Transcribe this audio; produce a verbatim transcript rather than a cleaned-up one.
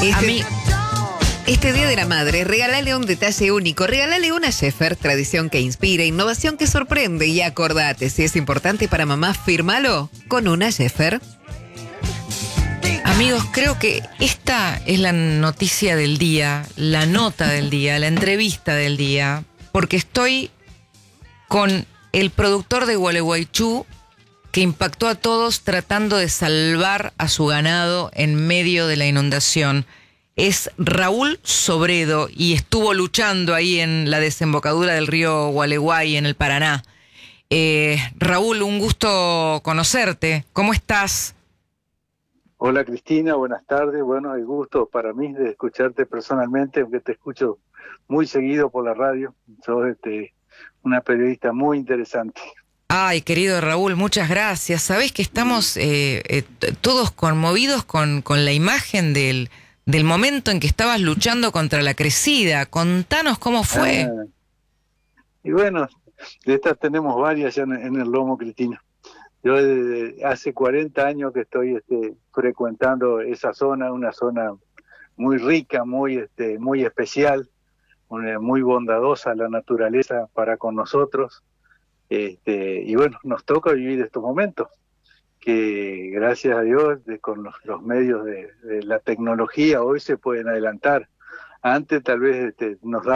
A Este, mí, este Día de la Madre, regálale un detalle único. Regálale una Schaefer, tradición que inspira, innovación que sorprende. Y acordate, si es importante para mamá, fírmalo con una Schaefer. amigos, creo que esta es la noticia del día, la nota del día, la entrevista del día, porque estoy con el productor de Gualeguaychú que impactó a todos tratando de salvar a su ganado en medio de la inundación. Es Raúl Sobredo y estuvo luchando ahí en la desembocadura del río Gualeguay en el Paraná. Eh, Raúl, un gusto conocerte. ¿Cómo estás? Hola Cristina, buenas tardes. Bueno, el gusto para mí de escucharte personalmente, aunque te escucho muy seguido por la radio. Sos este, una periodista muy interesante. Ay, querido Raúl, muchas gracias. Sabés que estamos eh, eh, t- todos conmovidos con, con la imagen del, del momento en que estabas luchando contra la crecida. Contanos cómo fue. Ah, y bueno, de estas tenemos varias ya en, en el lomo, Cristina. Yo desde hace cuarenta años que estoy este, frecuentando esa zona, una zona muy rica, muy, este, muy especial, una- muy bondadosa la naturaleza para con nosotros. Este, y bueno, nos toca vivir estos momentos, que gracias a Dios, de, con los, los medios de, de la tecnología, hoy se pueden adelantar. Antes tal vez este, nos da